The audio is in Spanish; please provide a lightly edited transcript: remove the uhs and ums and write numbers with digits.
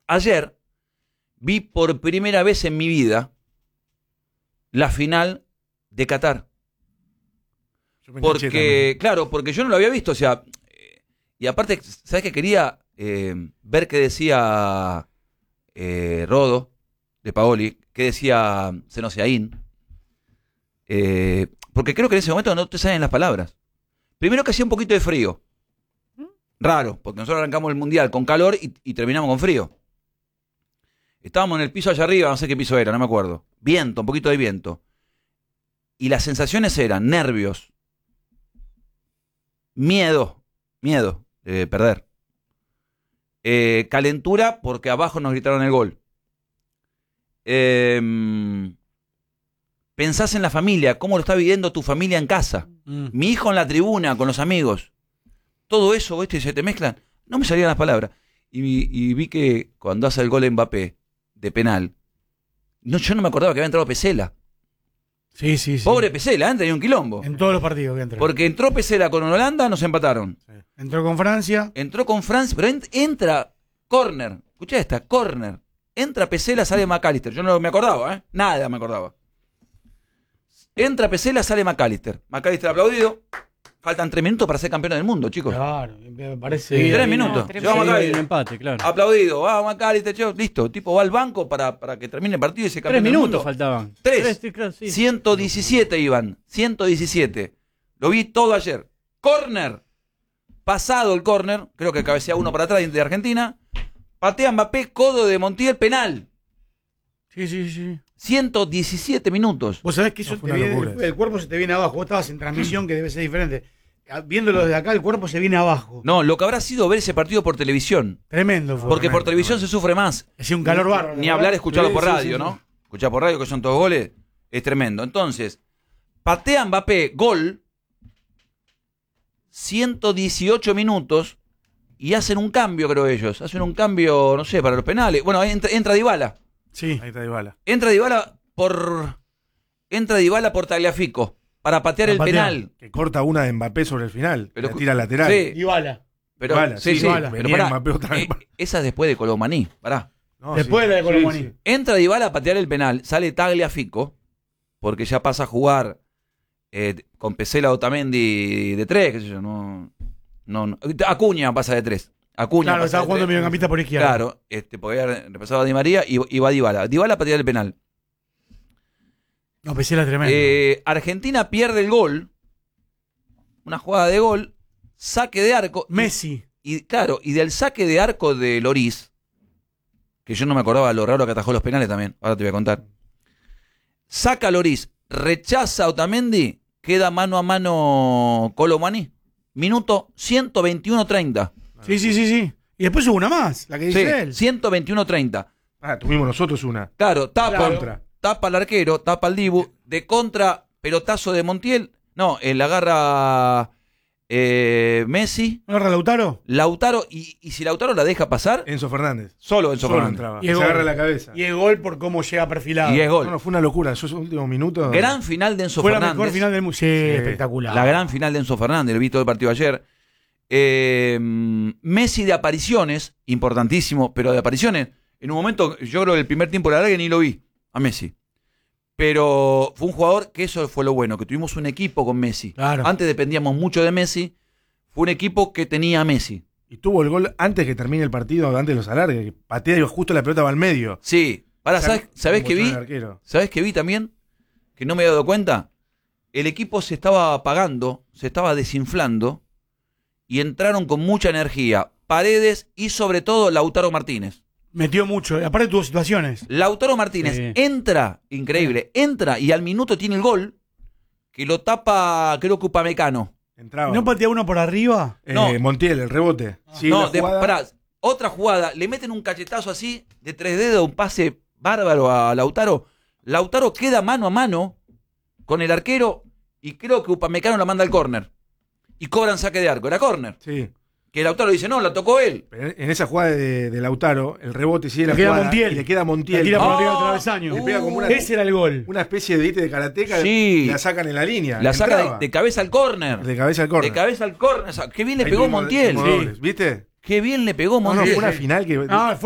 Ayer vi por primera vez en mi vida la final de Qatar. Porque, claro, porque yo no lo había visto, o sea, y aparte, ¿sabes qué quería? Ver qué decía Rodo, de Paoli, qué decía Senosiaín, porque creo que en ese momento no te salen las palabras. Primero que hacía un poquito de frío, raro, porque nosotros arrancamos el Mundial con calor y terminamos con frío. Estábamos en el piso allá arriba, no sé qué piso era, no me acuerdo. Viento, un poquito de viento. Y las sensaciones eran nervios, miedo de perder, calentura porque abajo nos gritaron el gol. Pensás en la familia, cómo lo está viviendo tu familia en casa. Mi hijo en la tribuna, con los amigos. Todo eso, ¿viste? Se te mezclan. No me salían las palabras. Y vi que cuando hace el gol de Mbappé, de penal, yo no me acordaba que había entrado Pesela. Sí. Pobre Pesela, tenía un quilombo. En todos los partidos que entró. Porque entró Pesela con Holanda, nos empataron. Sí. Entró con Francia, pero entra córner. Escuchá esta, córner. Entra Pesela, sale McAllister. Yo no me acordaba, nada me acordaba. Entra Pesela, sale McAllister. McAllister aplaudido. Faltan 3 minutos para ser campeón del mundo, chicos. Claro, me parece. 3 minutos. Llevamos acá el empate, claro. Aplaudido. Vamos McAllister, listo. El tipo va al banco para que termine el partido y se campeón 3 del minutos mundo. faltaban. 3. Claro, sí. 117 iban. 117. Lo vi todo ayer. Córner. Pasado el córner. Creo que cabecea uno para atrás de Argentina. Patea Mbappé, codo de Montiel, penal. Sí. 117 minutos. Vos sabés que eso el cuerpo se te viene abajo. Vos estabas en transmisión, que debe ser diferente. Viéndolo desde acá, el cuerpo se viene abajo. No, lo que habrá sido ver ese partido por televisión. Tremendo fue. Porque por televisión se sufre más. Hacía un calor bárbaro. Ni hablar, escucharlo por radio, sí. ¿no? Escuchar por radio, que son todos goles, es tremendo. Entonces, patea Mbappé, gol, 118 minutos, y hacen un cambio, creo ellos. Hacen un cambio, no sé, para los penales. Bueno, entra Dybala. Sí. Ahí está Dybala. Entra Dybala por Tagliafico para patear el penal. Que corta una de Mbappé sobre el final. Pero la tira lateral. Sí. Dybala. Pero, Dybala, sí, Dybala. pero Venía pará, Mbappé otra vez. esa es después de Colomaní, pará. No, Después de la de Colomani. Sí. Entra Dybala a patear el penal, sale Tagliafico, porque ya pasa a jugar con Pesela Otamendi de 3, qué sé yo, no. Acuña pasa de 3. Acuña Claro, estaba jugando mediocampista por izquierda. Claro, porque había repasado a Di María y va Dybala. Dybala a patear el penal. No, Pesela tremendo. Argentina pierde el gol, una jugada de gol, saque de arco. Messi. Y claro, y del saque de arco de Loris, que yo no me acordaba lo raro que atajó los penales también, ahora te voy a contar. Saca Loris, rechaza a Otamendi, queda mano a mano Colomani. Minuto 121:30. Sí. Y después hubo una más, la que dice él. 121:30. Tuvimos nosotros una. Claro, tapa Contra. al arquero, tapa al Dibu, de contra, pelotazo de Montiel. No, la agarra Messi. ¿No agarra Lautaro, y si Lautaro la deja pasar, Enzo Fernández. solo Enzo Fernández. Entraba. Y Se el agarra gol. la cabeza. Y el gol por cómo llega perfilado. Y es gol. No, fue una locura. Esos últimos minutos. Gran final de Enzo Fue Fernández. la mejor final del mundo. Sí, espectacular. La gran final de Enzo Fernández, lo vi todo el partido ayer. Messi de apariciones, importantísimo, pero de apariciones. En un momento, yo creo que el primer tiempo de la larga ni lo vi a Messi. Pero fue un jugador que eso fue lo bueno, que tuvimos un equipo con Messi. Claro. Antes dependíamos mucho de Messi. Fue un equipo que tenía a Messi. Y tuvo el gol antes que termine el partido, antes de los alargues. Que patea y justo la pelota va al medio. Sí. Ahora, ¿sabés qué vi? ¿Sabés qué vi también? Que no me había dado cuenta. El equipo se estaba apagando, se estaba desinflando y entraron con mucha energía Paredes y sobre todo Lautaro Martínez. Metió mucho, aparte tuvo situaciones. Lautaro Martínez entra, increíble, entra y al minuto tiene el gol que lo tapa, creo que Upamecano. Entraba. ¿No patea uno por arriba? No. Montiel, el rebote. Sí, No, jugada... otra jugada, le meten un cachetazo así de 3 dedos, un pase bárbaro a Lautaro. Lautaro queda mano a mano con el arquero y creo que Upamecano la manda al córner. Y cobran saque de arco, era córner. Sí. Que Lautaro dice, no, la tocó él. Pero en esa jugada de Lautaro, el rebote sigue la queda jugada. Montiel. Y le queda Montiel. Le tira por arriba del travesaño. Le pega como una, Ese era el gol. una especie de de karateca. Sí. Y la sacan en la línea. La saca Entraba. de cabeza al córner. De cabeza al córner. De cabeza al córner. O sea, qué bien le Ahí pegó tuvimos Montiel. dobles, ¿viste? Qué bien le pegó No, Montiel. fue una final que... No,